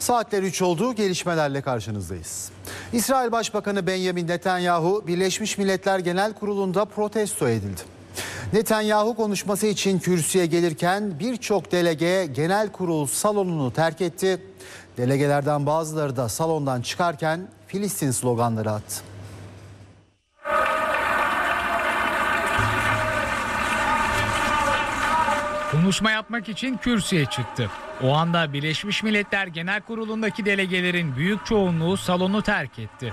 Saatler 3 oldu, gelişmelerle karşınızdayız. İsrail Başbakanı Benjamin Netanyahu Birleşmiş Milletler Genel Kurulu'nda protesto edildi. Netanyahu konuşması için kürsüye gelirken birçok delege genel kurul salonunu terk etti. Delegelerden bazıları da salondan çıkarken Filistin sloganları attı. Konuşma yapmak için kürsüye çıktı. O anda Birleşmiş Milletler Genel Kurulu'ndaki delegelerin büyük çoğunluğu salonu terk etti.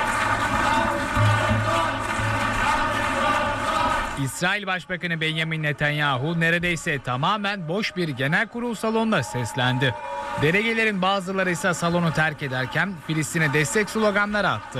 İsrail Başbakanı Benjamin Netanyahu neredeyse tamamen boş bir genel kurul salonunda seslendi. Delegelerin bazıları ise salonu terk ederken Filistin'e destek sloganları attı.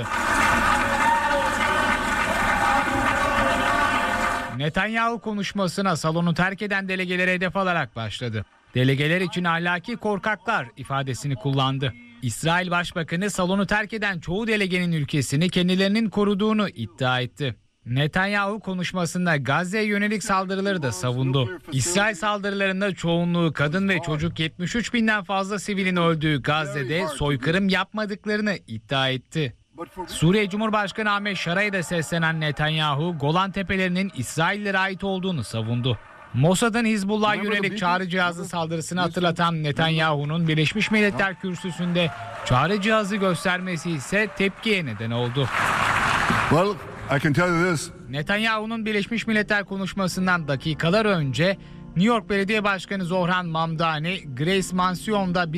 Netanyahu konuşmasına salonu terk eden delegelere hedef alarak başladı. Delegeler için ahlaki korkaklar ifadesini kullandı. İsrail Başbakanı salonu terk eden çoğu delegenin ülkesini kendilerinin koruduğunu iddia etti. Netanyahu konuşmasında Gazze'ye yönelik saldırıları da savundu. İsrail saldırılarında çoğunluğu kadın ve çocuk 73 binden fazla sivilin öldüğü Gazze'de soykırım yapmadıklarını iddia etti. Suriye Cumhurbaşkanı Ahmet Şara'ya da seslenen Netanyahu, Golan Tepelerinin İsraillere ait olduğunu savundu. Mossad'ın Hizbullah'a yönelik çağrı cihazı saldırısını hatırlatan Netanyahu'nun Birleşmiş Milletler Kürsüsü'nde çağrı cihazı göstermesi ise tepkiye neden oldu. Netanyahu'nun Birleşmiş Milletler konuşmasından dakikalar önce New York Belediye Başkanı Zohran Mamdani, Grace Mansion'da bir